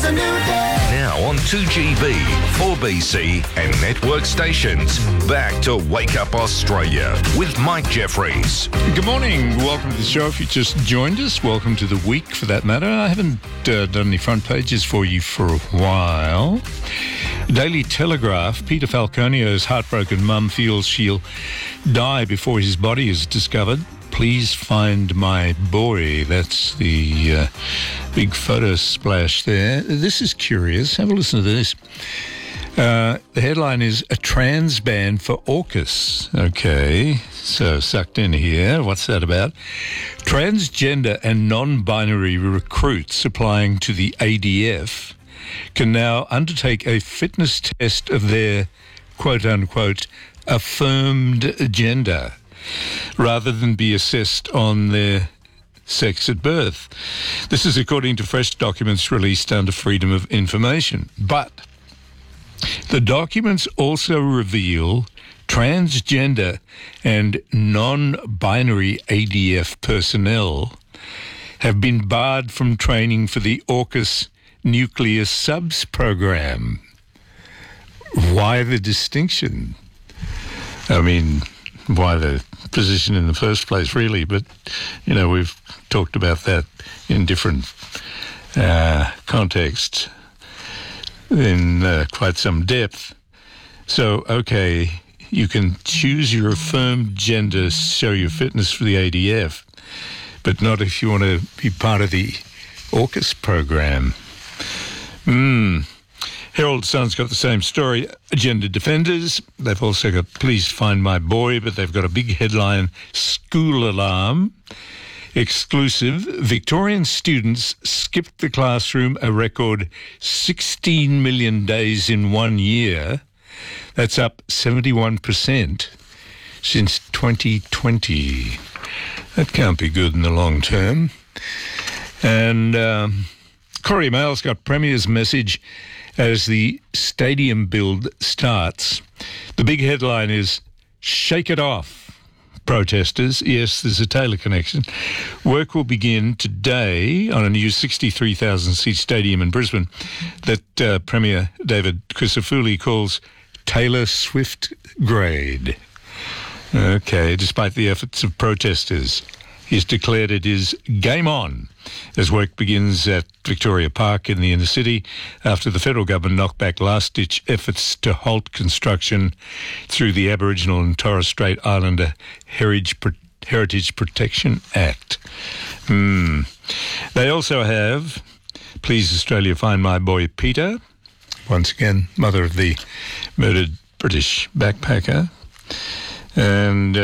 is a new day. Now on 2GB, 4BC and network stations. Back to Wake Up Australia with Mike Jeffries. Good morning. Welcome to the show. If you just joined us, welcome to the week for that matter. I haven't done any front pages for you for a while. Daily Telegraph, Peter Falconio's heartbroken mum feels she'll die before his body is discovered. Please find my boy. That's the big photo splash there. This is curious. Have a listen to this. The headline is A Trans Ban for AUKUS. Okay, so sucked in here. What's that about? Transgender and non-binary recruits applying to the ADF can now undertake a fitness test of their quote-unquote affirmed gender, rather than be assessed on their sex at birth. This is according to fresh documents released under Freedom of Information. But the documents also reveal transgender and non-binary ADF personnel have been barred from training for the AUKUS Nuclear Subs program. Why the distinction? I mean, why the position in the first place, really? But, you know, we've talked about that in different contexts in quite some depth. So, okay, you can choose your affirmed gender, show your fitness for the ADF, but not if you want to be part of the AUKUS program. Herald Sun's got the same story. Gender defenders, they've also got Please Find My Boy, but they've got a big headline, School Alarm. Exclusive, Victorian students skipped the classroom a record 16 million days in 1 year. That's up 71% since 2020. That can't be good in the long term. And Courier Mail's got Premier's message as the stadium build starts. The big headline is, Shake It Off, protesters. Yes, there's a Taylor connection. Work will begin today on a new 63,000-seat stadium in Brisbane that Premier David Crisafulli calls Taylor Swift grade. Okay, despite the efforts of protesters, he's declared it is game on as work begins at Victoria Park in the inner city after the federal government knocked back last-ditch efforts to halt construction through the Aboriginal and Torres Strait Islander Heritage Protection Act. They also have Please Australia Find My Boy Peter, once again, mother of the murdered British backpacker, and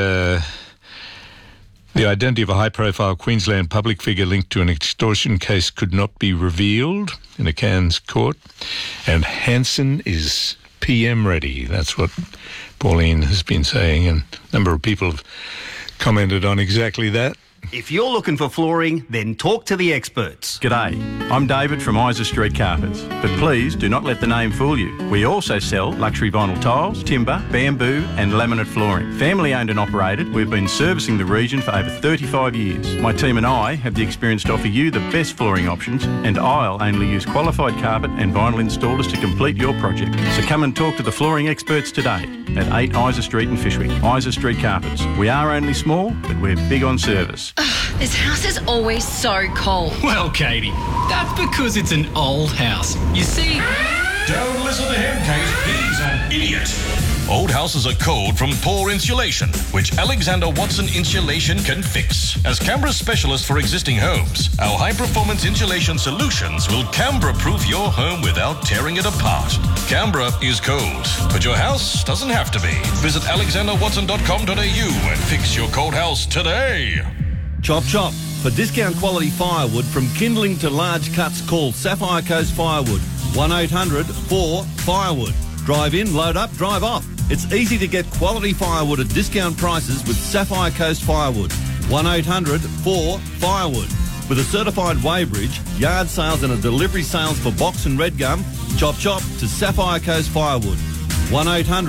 the identity of a high-profile Queensland public figure linked to an extortion case could not be revealed in a Cairns court. And Hanson is PM ready. That's what Pauline has been saying, and a number of people have commented on exactly that. If you're looking for flooring, then talk to the experts. G'day, I'm David from Isa Street Carpets, but please do not let the name fool you. We also sell luxury vinyl tiles, timber, bamboo and laminate flooring. Family owned and operated, we've been servicing the region for over 35 years. My team and I have the experience to offer you the best flooring options, and I'll only use qualified carpet and vinyl installers to complete your project. So come and talk to the flooring experts today at 8 Isa Street in Fyshwick. Isa Street Carpets. We are only small, but we're big on service. This house is always so cold. Well, Katie, that's because it's an old house. You see... Don't listen to him, Kate. He's an idiot. Old houses are cold from poor insulation, which Alexander Watson Insulation can fix. As Canberra's specialist for existing homes, our high-performance insulation solutions will Canberra-proof your home without tearing it apart. Canberra is cold, but your house doesn't have to be. Visit alexanderwatson.com.au and fix your cold house today. Chop chop. For discount quality firewood from kindling to large cuts, call Sapphire Coast Firewood. 1-800-4-FIREWOOD. Drive in, load up, drive off. It's easy to get quality firewood at discount prices with Sapphire Coast Firewood. 1-800-4-FIREWOOD. With a certified weighbridge, yard sales and a delivery sales for box and red gum, chop chop to Sapphire Coast Firewood.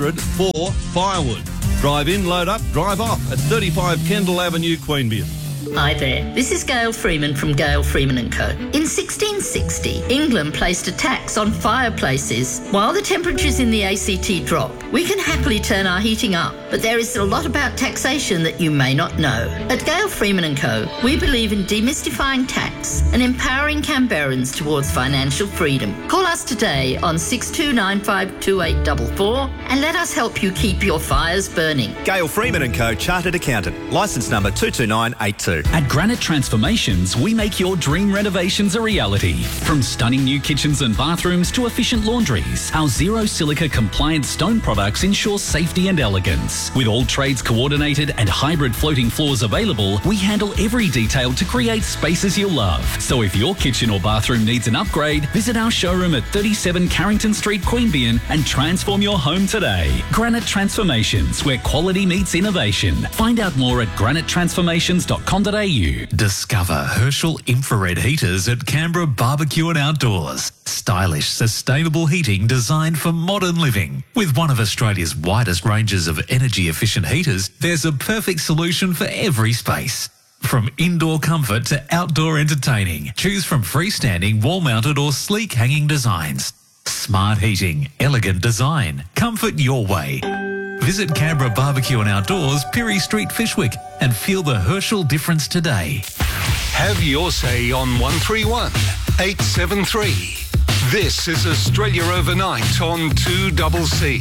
1-800-4-FIREWOOD. Drive in, load up, drive off at 35 Kendall Avenue, Queanbeyan. Hi there, this is Gail Freeman from Gail Freeman & Co. In 1660, England placed a tax on fireplaces. While the temperatures in the ACT drop, we can happily turn our heating up, but there is a lot about taxation that you may not know. At Gail Freeman & Co, we believe in demystifying tax and empowering Canberrans towards financial freedom. Call us today on 62952844 and let us help you keep your fires burning. Gail Freeman & Co, Chartered Accountant, licence number 22982. At Granite Transformations, we make your dream renovations a reality. From stunning new kitchens and bathrooms to efficient laundries, our zero silica compliant stone products ensure safety and elegance. With all trades coordinated and hybrid floating floors available, we handle every detail to create spaces you'll love. So if your kitchen or bathroom needs an upgrade, visit our showroom at 37 Carrington Street, Queanbeyan and transform your home today. Granite Transformations, where quality meets innovation. Find out more at granitetransformations.com.au. Discover Herschel infrared heaters at Canberra Barbecue and Outdoors. Stylish, sustainable heating designed for modern living. With one of Australia's widest ranges of energy-efficient heaters, there's a perfect solution for every space. From indoor comfort to outdoor entertaining, choose from freestanding, wall-mounted or sleek hanging designs. Smart heating, elegant design, comfort your way. Visit Canberra Barbecue and Outdoors, Pirie Street, Fishwick, and feel the Herschel difference today. Have your say on 131 873. This is Australia Overnight on 2CC.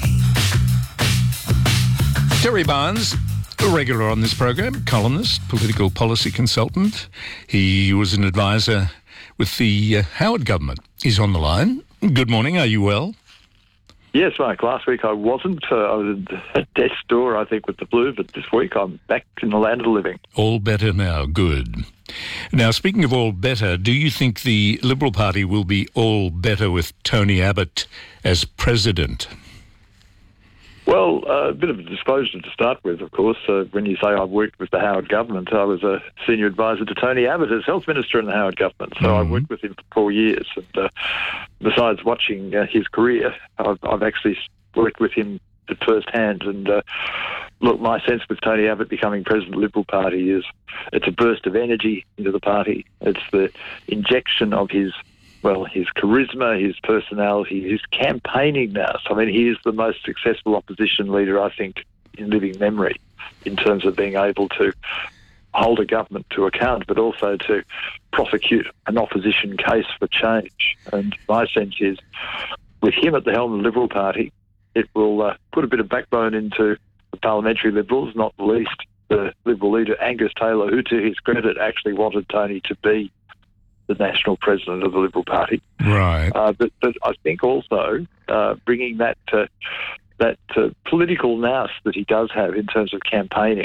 Terry Barnes, a regular on this program, columnist, political policy consultant. He was an advisor with the Howard government. He's on the line. Good morning. Are you well? Yes, Mark. Last week I wasn't. I was at death's door, I think, with the flu, but this week I'm back in the land of the living. All better now. Good. Now, speaking of all better, do you think the Liberal Party will be all better with Tony Abbott as president? Well, a bit of a disclosure to start with, of course. When you say I've worked with the Howard government, I was a senior advisor to Tony Abbott as health minister in the Howard government. So I worked with him for 4 years. And besides watching his career, I've actually worked with him at first hand. And look, my sense with Tony Abbott becoming president of the Liberal Party is it's a burst of energy into the party. It's the injection of his charisma, his personality, his campaigning now. So, I mean, he is the most successful opposition leader, I think, in living memory in terms of being able to hold a government to account, but also to prosecute an opposition case for change. And my sense is, with him at the helm of the Liberal Party, it will put a bit of backbone into the parliamentary Liberals, not the least the Liberal leader, Angus Taylor, who, to his credit, actually wanted Tony to be the national president of the Liberal Party. Right. But I think also bringing that political nous that he does have in terms of campaigning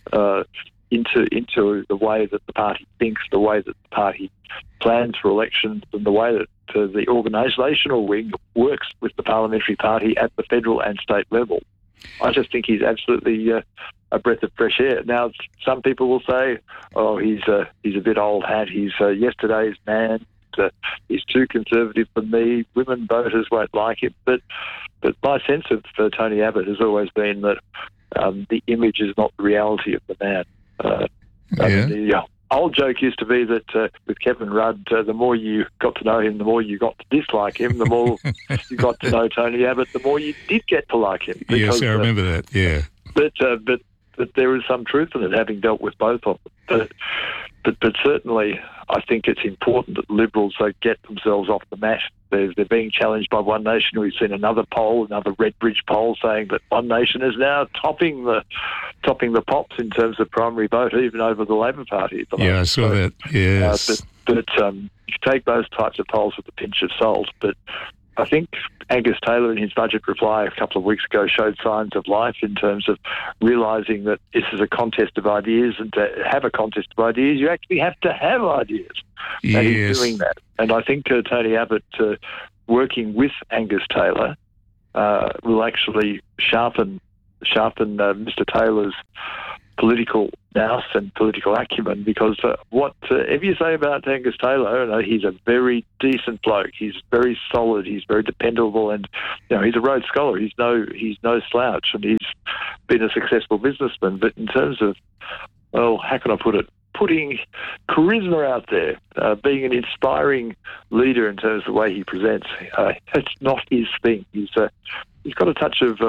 into the way that the party thinks, the way that the party plans for elections, and the way that the organisational wing works with the parliamentary party at the federal and state level. I just think he's absolutely a breath of fresh air. Now, some people will say, "Oh, he's a bit old hat. He's yesterday's man. He's too conservative for me. Women voters won't like him." But my sense of Tony Abbott has always been that the image is not the reality of the man. The old joke used to be that with Kevin Rudd, the more you got to know him, the more you got to dislike him. The more you got to know Tony Abbott, the more you did get to like him. Because, yes, I remember that. Yeah. But there is some truth in it, having dealt with both of them. But certainly, I think it's important that Liberals get themselves off the mat. They're being challenged by One Nation. We've seen another Redbridge poll, saying that One Nation is now topping the pops in terms of primary vote, even over the Labor Party at the moment. Yeah, I saw that. Yes. But you take those types of polls with a pinch of salt. But I think Angus Taylor, in his budget reply a couple of weeks ago, showed signs of life in terms of realising that this is a contest of ideas, and to have a contest of ideas, you actually have to have ideas. Yes. And he's doing that. And I think Tony Abbott, working with Angus Taylor, will actually sharpen Mr. Taylor's political nous and political acumen, because whatever you say about Angus Taylor, he's a very decent bloke. He's very solid. He's very dependable, and he's a Rhodes Scholar. He's no slouch, and he's been a successful businessman. But in terms of, how can I put it? putting charisma out there, being an inspiring leader in terms of the way he presents. It's not his thing. He's got a touch of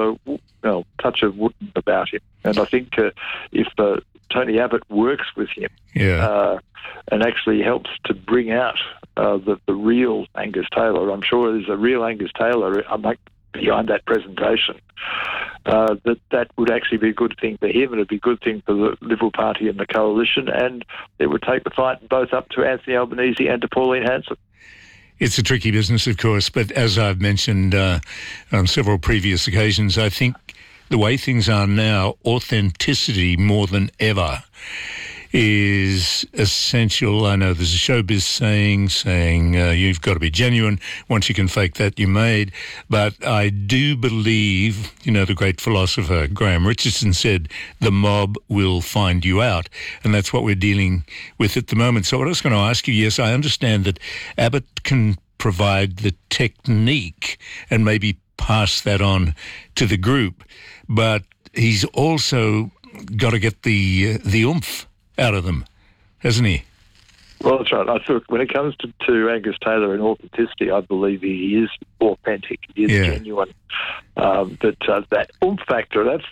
wooden about him, and I think if Tony Abbott works with him, and actually helps to bring out the real Angus Taylor, I'm sure there's a real Angus Taylor behind that presentation. That would actually be a good thing for him, and it'd be a good thing for the Liberal Party and the coalition, and it would take the fight both up to Anthony Albanese and to Pauline Hanson. It's a tricky business, of course, but as I've mentioned on several previous occasions, I think the way things are now, authenticity more than ever is essential. I know there's a showbiz saying you've got to be genuine. Once you can fake that, you're made. But I do believe, the great philosopher Graham Richardson said, the mob will find you out. And that's what we're dealing with at the moment. So what I was going to ask you, yes, I understand that Abbott can provide the technique and maybe pass that on to the group, but he's also got to get the oomph out of them, hasn't he? Well, that's right. I thought when it comes to Angus Taylor and authenticity, I believe he is authentic. He is genuine. But that oomph factor, that's.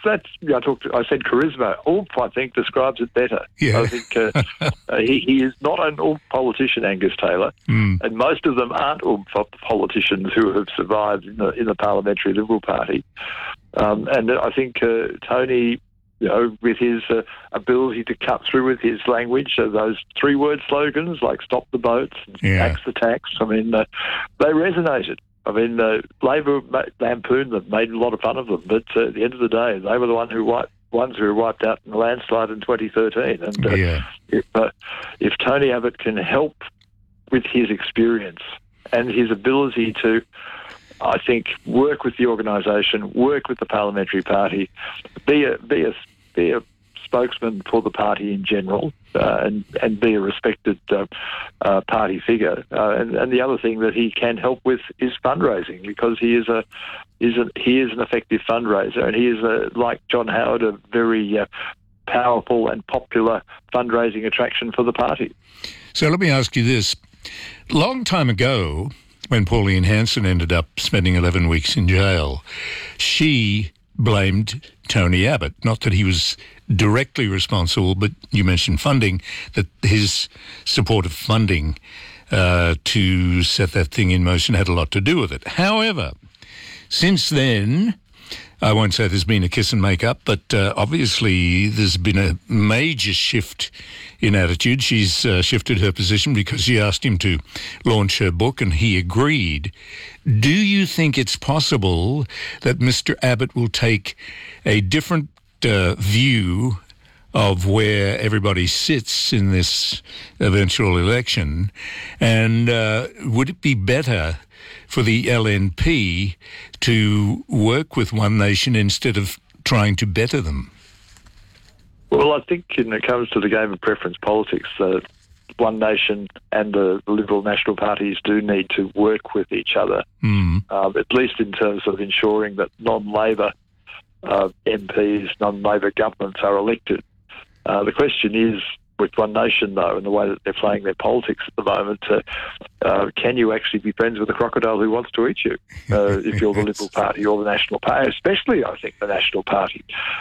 I said charisma. Oomph, I think, describes it better. Yeah. I think he is not an oomph politician, Angus Taylor, and most of them aren't oomph politicians who have survived in the Parliamentary Liberal Party. And I think Tony, with his ability to cut through with his language, those three-word slogans like "stop the boats" and "axe the tax," I mean, they resonated. I mean, Labor lampooned them, made a lot of fun of them, but at the end of the day, they were the ones who were wiped out in the landslide in 2013. And if Tony Abbott can help with his experience and his ability to, I think, work with the organisation, work with the Parliamentary Party, be a spokesman for the party in general, and be a respected party figure. And the other thing that he can help with is fundraising, because he is an effective fundraiser, and he is like John Howard, a very powerful and popular fundraising attraction for the party. So let me ask you this: long time ago, when Pauline Hanson ended up spending 11 weeks in jail, she blamed Tony Abbott. Not that he was directly responsible, but you mentioned funding, that his support of funding to set that thing in motion had a lot to do with it. However, since then, I won't say there's been a kiss and make up, but obviously there's been a major shift in attitude. She's shifted her position because she asked him to launch her book and he agreed. Do you think it's possible that Mr. Abbott will take a different view of where everybody sits in this eventual election? And would it be better for the LNP to work with One Nation instead of trying to better them? Well, I think when it comes to the game of preference politics, One Nation and the Liberal National parties do need to work with each other, at least in terms of ensuring that non-Labor MPs, non-Labor governments are elected. The question is, with One Nation, though, and the way that they're playing their politics at the moment, can you actually be friends with a crocodile who wants to eat you if you're the Liberal Party or the National Party, especially, I think, the National Party?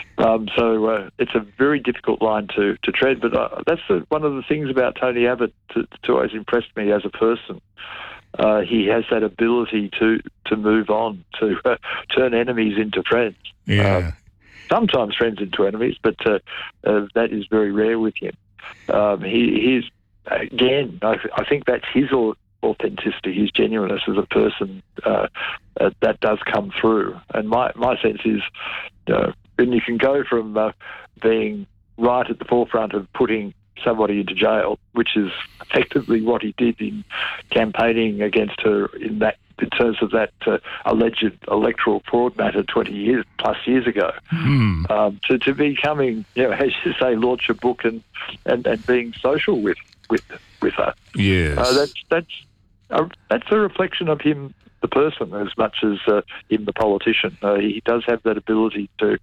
So it's a very difficult line to tread, but that's one of the things about Tony Abbott to always impressed me as a person. He has that ability to move on, to turn enemies into friends. Sometimes friends into enemies, but that is very rare with him. He's, again, I think that's his authenticity, his genuineness as a person, that does come through. And my sense is, when you can go from being right at the forefront of putting somebody into jail, which is effectively what he did in campaigning against her in terms of that alleged electoral fraud matter 20 years ago, to becoming, as you say, launch a book and being social with her. Yes, that's a reflection of him, the person, as much as him, the politician. He does have that ability to